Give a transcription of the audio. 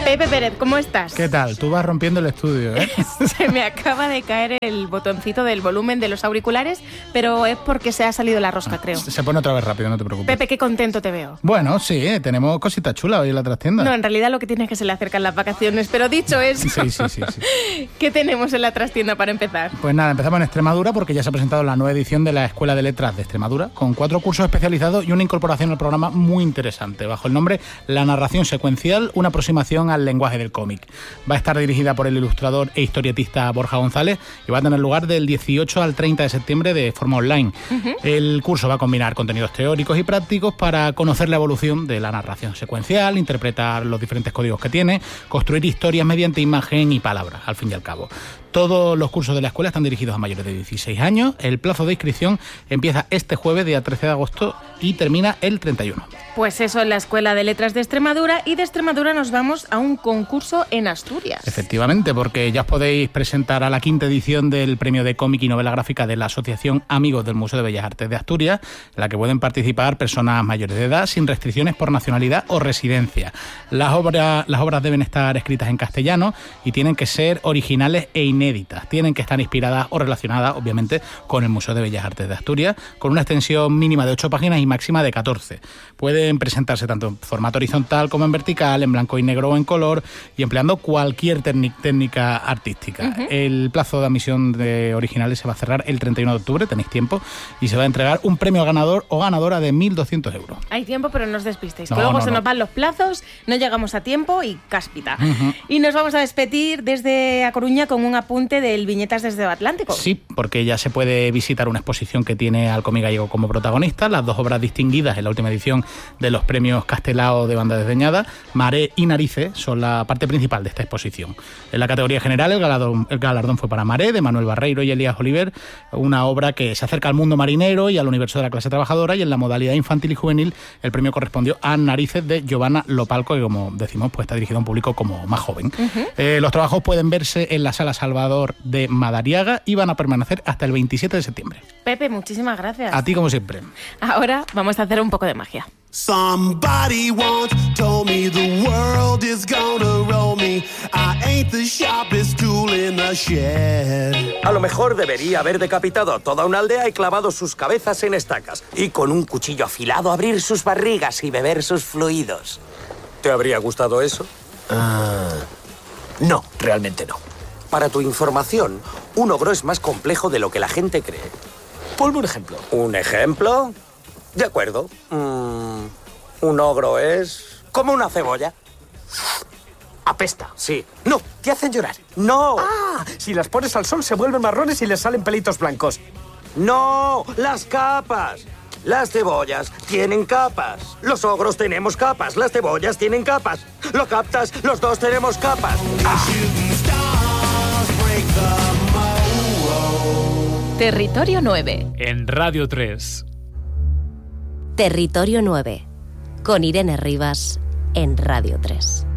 Pepe Pérez, ¿cómo estás? ¿Qué tal? Tú vas rompiendo el estudio, ¿eh? Se me acaba de caer el botoncito del volumen de los auriculares, pero es porque se ha salido la rosca, creo. Se pone otra vez rápido, no te preocupes. Pepe, qué contento te veo. Bueno, sí, tenemos cositas chulas hoy en la trastienda. No, en realidad lo que tienes es que se le acercan las vacaciones, pero dicho eso, Sí. ¿qué tenemos en la trastienda para empezar? Pues nada, empezamos en Extremadura porque ya se ha presentado la nueva edición de la Escuela de Letras de Extremadura, con 4 cursos especializados y una incorporación al programa muy interesante, bajo el nombre La narración secuencial, una aproximación al lenguaje del cómic. Va a estar dirigida por el ilustrador e historietista Borja González y va a tener lugar del 18 al 30 de septiembre de forma online. El curso va a combinar contenidos teóricos y prácticos para conocer la evolución de la narración secuencial, interpretar los diferentes códigos que tiene, construir historias mediante imagen y palabra, al fin y al cabo. Todos los cursos de la escuela están dirigidos a mayores de 16 años. El plazo de inscripción empieza este jueves, día 13 de agosto, y termina el 31. Pues eso, en la Escuela de Letras de Extremadura, y de Extremadura nos vamos a un concurso en Asturias. Efectivamente, porque ya os podéis presentar a la 5ª edición del Premio de Cómic y Novela Gráfica de la Asociación Amigos del Museo de Bellas Artes de Asturias, en la que pueden participar personas mayores de edad sin restricciones por nacionalidad o residencia. Las obras deben estar escritas en castellano y tienen que ser originales e inéditas. Tienen que estar inspiradas o relacionadas, obviamente, con el Museo de Bellas Artes de Asturias, con una extensión mínima de 8 páginas y máxima de 14. Pueden presentarse tanto en formato horizontal como en vertical, en blanco y negro o en color, y empleando cualquier técnica artística. El plazo de admisión de originales se va a cerrar el 31 de octubre, tenéis tiempo, y se va a entregar un premio ganador o ganadora de 1.200 euros. Hay tiempo, pero no os despistéis, que luego se nos van los plazos, no llegamos a tiempo y cáspita. Y nos vamos a despedir desde A Coruña con un apunte del Viñetas desde el Atlántico. Sí, porque ya se puede visitar una exposición que tiene al cómic gallego como protagonista, las 2 obras distinguidas en la última edición de los premios Castelao de banda desdeñada, Maré y Narices, son la parte principal de esta exposición. En la categoría general, el galardón fue para Maré, de Manuel Barreiro y Elías Oliver, una obra que se acerca al mundo marinero y al universo de la clase trabajadora, y en la modalidad infantil y juvenil el premio correspondió a Narices, de Giovanna Lopalco, que, como decimos, pues está dirigido a un público como más joven. Los trabajos pueden verse en la Sala Salvador de Madariaga y van a permanecer hasta el 27 de septiembre. Pepe, muchísimas gracias. A ti, como siempre. Ahora vamos a hacer un poco de magia. Somebody once told me the world is gonna roll me. I ain't the sharpest tool in the shed. A lo mejor debería haber decapitado a toda una aldea y clavado sus cabezas en estacas. Y con un cuchillo afilado abrir sus barrigas y beber sus fluidos. ¿Te habría gustado eso? No, realmente no. Para tu información, un ogro es más complejo de lo que la gente cree. Ponme un ejemplo. ¿Un ejemplo? De acuerdo. Un ogro es como una cebolla. Apesta. Sí. No, te hacen llorar. ¡No! Ah, si las pones al sol se vuelven marrones y les salen pelitos blancos. ¡No! ¡Las capas! Las cebollas tienen capas. Los ogros tenemos capas. Las cebollas tienen capas. ¿Lo captas? Los dos tenemos capas. Territorio 9. En Radio 3. Territorio 9. Con Irene Rivas en Radio 3.